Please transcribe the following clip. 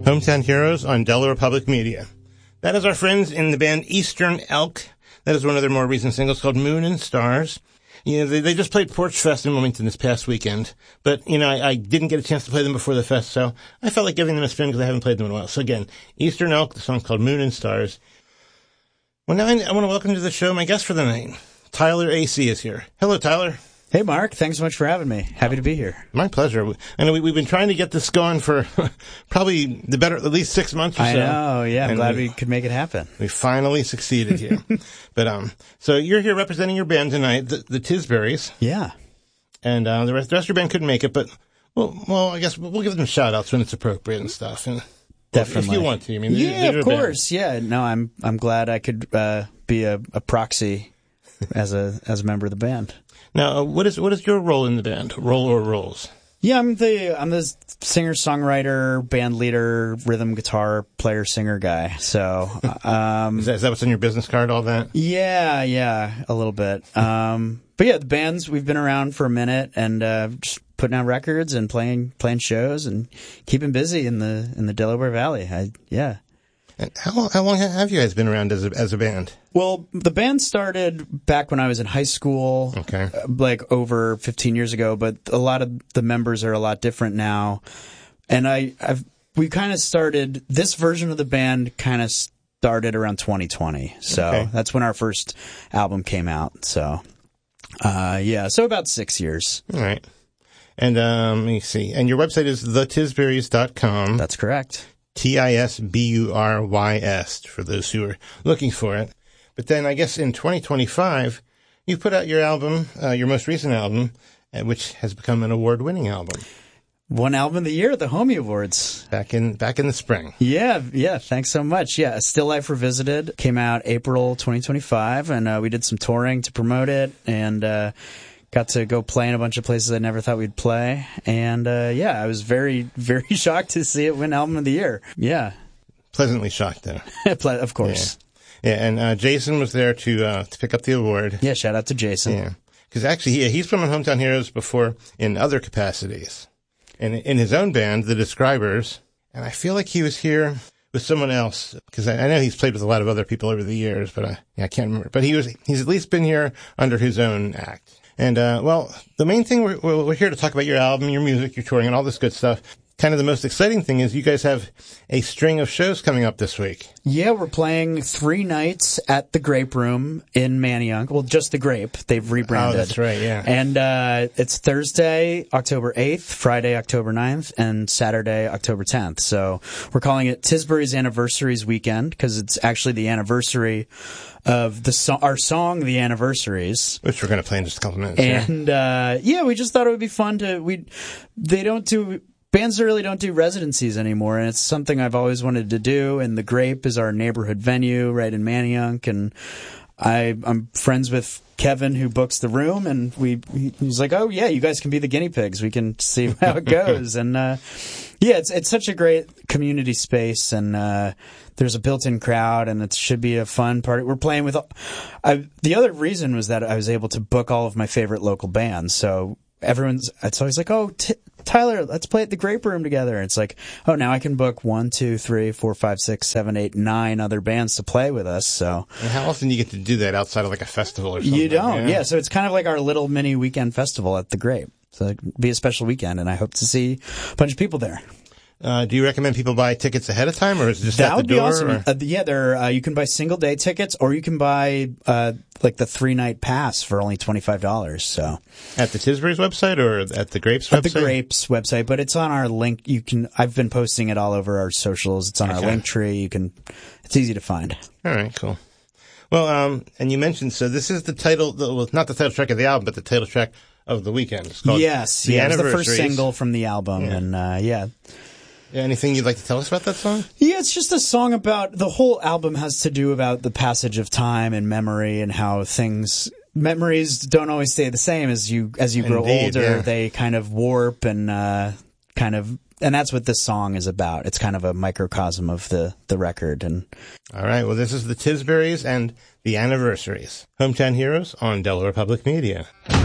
Hometown Heroes on Delaware Public Media. That is our friends in the band Eastern Elk. That is one of their more recent singles called Moon and Stars. You know, they just played Porch Fest in Wilmington this past weekend, but, you know, I didn't get a chance to play them before the fest, so I felt like giving them a spin because I haven't played them in a while. So again, Eastern Elk, the song's called Moon and Stars. Well, now I want to welcome to the show my guest for the night. Tyler AC is here. Hello, Tyler. Hey, Mark. Thanks so much for having me. Happy to be here. My pleasure. I know we've been trying to get this going for probably at least 6 months or so. I know, yeah. I'm glad we could make it happen. We finally succeeded here. But so you're here representing your band tonight, the Tisburys. Yeah. And the rest of your band couldn't make it, but well, I guess we'll give them shout-outs when it's appropriate and stuff. And definitely. If you want to. I mean, yeah, of course. Yeah. No, I'm glad I could be a proxy as a member of the band. Now, what is your role in the band? Role or roles? Yeah, I'm the singer, songwriter, band leader, rhythm guitar player, singer guy. So, is that what's on your business card? All that? Yeah, a little bit. But yeah, the band's we've been around for a minute and just putting out records and playing shows and keeping busy in the Delaware Valley. Yeah. And how long have you guys been around as a band? Well, the band started back when I was in high school, okay, like over 15 years ago, but a lot of the members are a lot different now. And we kind of started, this version of the band kind of started around 2020. So okay. That's when our first album came out. So, so about 6 years. All right. And let me see. And your website is thetisburys.com. That's correct. TISBURYS, for those who are looking for it. But then I guess in 2025, you put out your album, your most recent album, which has become an award-winning album. One album of the year at the Homie Awards. Back in the spring. Yeah, thanks so much. Yeah, Still Life Revisited came out April 2025, and we did some touring to promote it, and got to go play in a bunch of places I never thought we'd play. And, I was very, very shocked to see it win Album of the Year. Yeah. Pleasantly shocked, though. Of course. Yeah, and Jason was there to pick up the award. Yeah, shout out to Jason. Yeah. Because actually, he's been on Hometown Heroes before in other capacities. And in his own band, The Describers. And I feel like he was here with someone else. Because I know he's played with a lot of other people over the years, but I can't remember. But he's at least been here under his own act. And, the main thing, we're here to talk about your album, your music, your touring, and all this good stuff. Kind of the most exciting thing is you guys have a string of shows coming up this week. Yeah, we're playing 3 nights at the Grape Room in Manayunk. Well, just the Grape. They've rebranded. Oh, that's right, yeah. And it's Thursday, October 8th, Friday, October 9th, and Saturday, October 10th. So we're calling it Tisbury's Anniversaries Weekend because it's actually the anniversary of our song, The Anniversaries. Which we're going to play in just a couple minutes. And, we just thought it would be fun bands really don't do residencies anymore, and it's something I've always wanted to do, and the Grape is our neighborhood venue right in Manayunk, and I'm friends with Kevin who books the room, and he's like, oh yeah, you guys can be the guinea pigs. We can see how it goes. And it's such a great community space, and there's a built-in crowd, and it should be a fun party. We're playing with the other reason was that I was able to book all of my favorite local bands, so it's always like, oh, Tyler, let's play at the Grape Room together. And it's like, oh, now I can book 1, 2, 3, 4, 5, 6, 7, 8, 9 other bands to play with us. So, and how often do you get to do that outside of like a festival or something? You don't, yeah. So it's kind of like our little mini weekend festival at the Grape. So it'd be a special weekend, and I hope to see a bunch of people there. Do you recommend people buy tickets ahead of time, or is it just at the door? That would be awesome. You can buy single day tickets, or you can buy like the 3-night pass for only $25. So at the Tisbury's website or at the Grape's website? At the Grape's website, but it's on our link. I've been posting it all over our socials. It's on our link tree. It's easy to find. All right, cool. Well, and you mentioned, so this is the title, not the title track of the album, but the title track of the weekend. It's called it's the first single from the album, and Yeah, anything you'd like to tell us about that song? Yeah, it's just a song about, the whole album has to do about the passage of time and memory and how memories don't always stay the same as you grow older. Yeah. They kind of warp and that's what this song is about. It's kind of a microcosm of the record. And all right, well, this is the Tisburys and the Anniversaries. Hometown Heroes on Delaware Public Media.